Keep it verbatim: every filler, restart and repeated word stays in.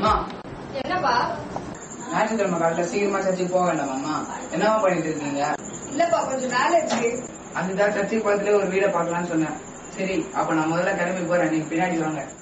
அம்மா என்னப்பா? ஞாயிற்றுக்கிழமை காலையில சீக்கிரமா சர்ச்சுக்கு போக வேண்டாம் அம்மா. என்னவா பண்ணிட்டு இருக்கீங்க? இல்லப்பா, கொஞ்சம் வேலை இருக்கு. அதுதான் சர்ச்சுக்கு பக்கத்துல ஒரு வீடை பாக்கலாம்னு சொன்னேன். சரி, அப்ப நான் முதல்ல கிளம்பி போறேன், நீங்க பின்னாடி வாங்க.